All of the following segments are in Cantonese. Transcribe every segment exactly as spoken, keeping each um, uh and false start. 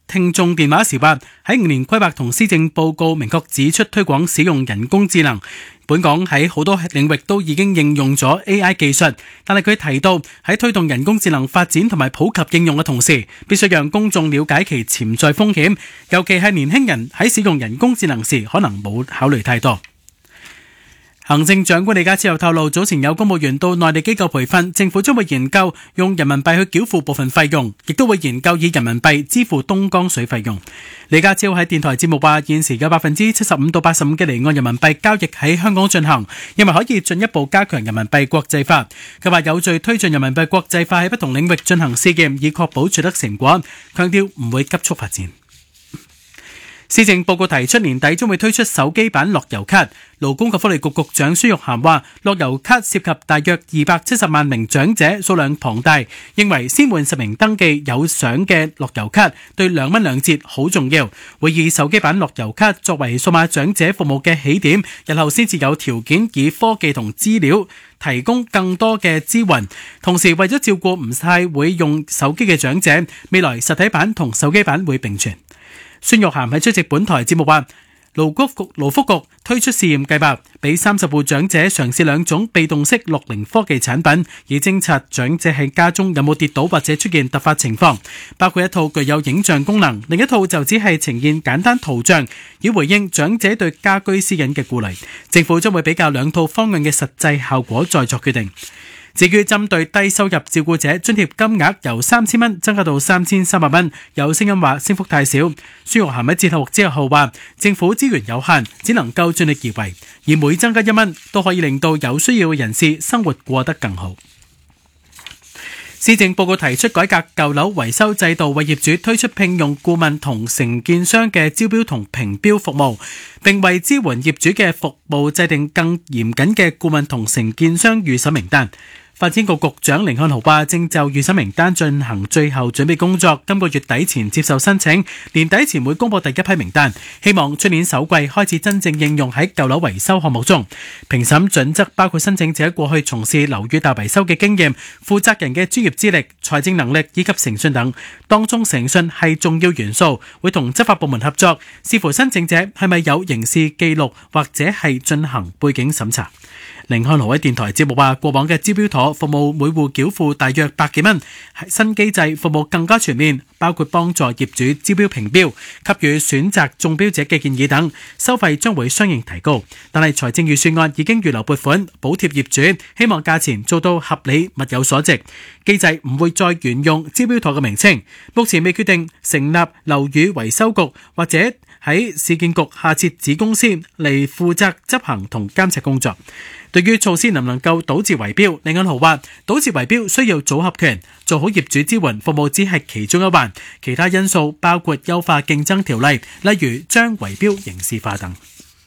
聽眾電話時話，喺五年規劃同施政報告明確指出推廣使用人工智能。本港喺好多領域都已經應用咗 A I 技術，但係佢提到喺推動人工智能發展同埋普及應用嘅同時，必須讓公眾了解其潛在風險，尤其係年輕人喺使用人工智能時可能冇考慮太多。行政長官李家超又透露，早前有公務員到內地機構培訓，政府將會研究用人民幣去繳付部分費用，亦都會研究以人民幣支付東江水費用。李家超喺電台節目話，現時有百分之七十五到八十五嘅離岸人民幣交易喺香港進行，認為可以進一步加強人民幣國際化。佢話有序推進人民幣國際化喺不同領域進行試驗，以確保取得成果，強調唔會急速發展。施政報告提出年底將會推出手機版樂悠卡，勞工及福利局局長孫玉菡話，樂悠卡涉及大約二百七十萬名長者，數量龐大，認為先換實名登記有相嘅樂悠卡對兩蚊兩折好重要，會以手機版樂悠卡作為數碼長者服務嘅起點，日後先至有條件以科技同資料提供更多嘅支援。同時為咗照顧唔太會用手機嘅長者，未來實體版同手機版會並存。孫玉菡喺出席本台節目話，勞福局勞福局推出試驗計劃，俾三十戶長者嘗試兩種被動式樂齡科技產品，以偵察長者喺家中有冇跌倒或者出現突發情況，包括一套具有影像功能，另一套就只係呈現簡單圖像，以回應長者對家居私隱嘅顧慮。政府將會比較兩套方案嘅實際效果再作決定。至於針對低收入照顧者津貼金額由三千蚊增加到三千三百蚊，有聲音話升幅太少。孫玉菡喺節目之後話，政府資源有限，只能夠盡力而為，而每增加一蚊都可以令到有需要嘅人士生活過得更好。施政報告提出改革舊樓維修制度，為業主推出聘用顧問同承建商嘅招標同評標服務，並為支援業主嘅服務制定更嚴謹嘅顧問同承建商預審名單。發展局局長甯漢豪話，正就預審名單進行最後準備工作，今個月底前接受申請，年底前會公佈第一批名單，希望出年首季開始真正應用喺舊樓維修項目中。評審準則包括申請者過去從事樓宇大維修嘅經驗、負責人嘅專業資歷、財政能力以及誠信等。當中誠信係重要元素，會同執法部門合作，視乎申請者係咪有刑事記錄或者係進行背景審查。甯漢豪喺電台節目話，過往嘅招標妥服務每戶繳付大約百幾蚊，新機制服務更加全面，包括幫助業主招標評標、給予選擇中標者嘅建議等，收費將會相應提高。但係財政預算案已經預留撥款補貼業主，希望價錢做到合理，物有所值。機制唔會再沿用招標妥嘅名稱，目前未決定成立樓宇維修局或者喺市建局下設子公司嚟負責執行同監察工作。對於措施能唔能夠堵截圍標，甯漢豪話，堵截圍標需要組合拳，做好業主支援服務只係其中一環，其他因素包括優化競爭條例，例如將圍標刑事化等。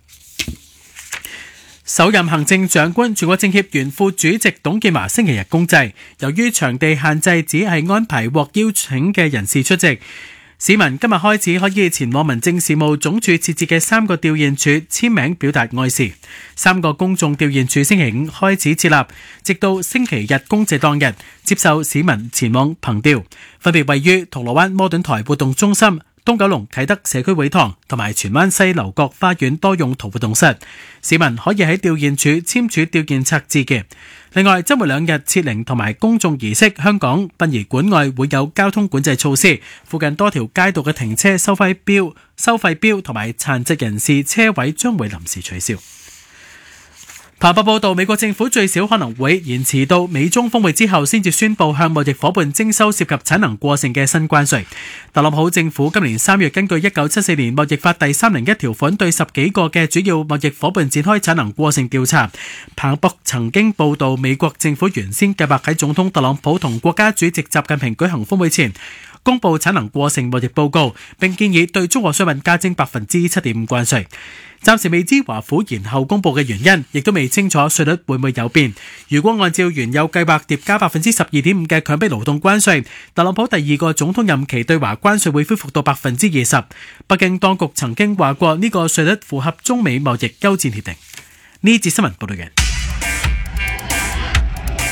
首任行政長官、全國政協原副主席董建華星期日公祭，由於場地限制，只係安排獲邀請嘅人士出席。市民今日開始可以前往民政事務總署設置嘅三個吊唁處簽名表達哀思。三個公眾吊唁處星期五開始設立，直到星期日公祭當日，接受市民前往憑吊，分別位於銅鑼灣摩頓台活動中心、東九龍啟德社區會堂同埋荃灣西樓角花園多用途活動室。市民可以喺吊唁處簽署吊唁冊致嘅。另外，周末兩日設靈同埋公眾儀式，香港殯儀館外會有交通管制措施，附近多條街道嘅停車收費標、收費標同埋殘疾人士車位將會臨時取消。彭博報道，美國政府最少可能會延遲到美中峰會之後先至宣布向貿易夥伴徵收涉及產能過剩嘅新關稅。特朗普政府今年三月根據一九七四年貿易法第三零一條款，對十幾個嘅主要貿易夥伴展開產能過剩調查。彭博曾經報道，美國政府原先計劃喺總統特朗普同國家主席習近平舉行峰會前公布產能過剩貿易報告，並建議對中國商品加徵百分之七點五關稅。暫時未知華府延後公布嘅原因，亦都未清楚稅率會唔會有變。如果按照原有計劃疊加百分之十二點五嘅強迫勞動關稅，特朗普第二個總統任期對華關稅會恢復到百分之二十。北京當局曾經話過呢個稅率符合中美貿易休戰協定。呢節新聞報道完。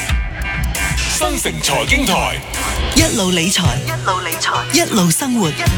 新城財經台， 一路理財，一路理財，一路生活。